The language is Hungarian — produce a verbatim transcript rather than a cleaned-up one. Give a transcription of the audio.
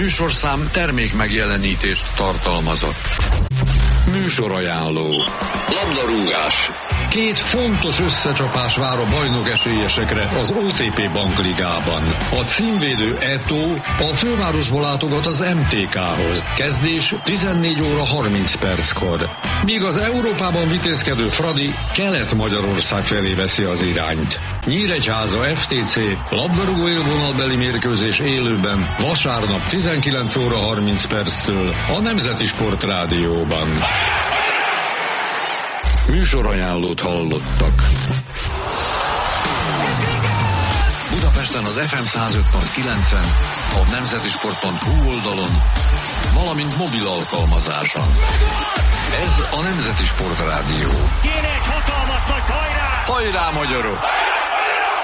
műsorszám termék megjelenítést tartalmazott. Műsorajánló. Labdarúgás. Két fontos összecsapás vár a bajnok esélyesekre az o té pé Bankligában. A címvédő Eto a fővárosból látogat az em té ká-hoz. Kezdés tizennégy óra harminc perckor. Míg az Európában vitézkedő Fradi Kelet-Magyarország felé veszi az irányt. Nyíregyháza ef té cé labdarúgó élvonalbeli mérkőzés élőben vasárnap tizenkilenc óra harminc perctől a Nemzeti Sport Rádióban. Műsorajánlót hallottak. Budapesten az ef em száz öt pont kilencen, a nemzetisport pont hu oldalon, valamint mobil alkalmazáson. Ez a Nemzeti Sport Rádió. Kéne egy hatalmas nagy hajrá! Hajrá, magyarok!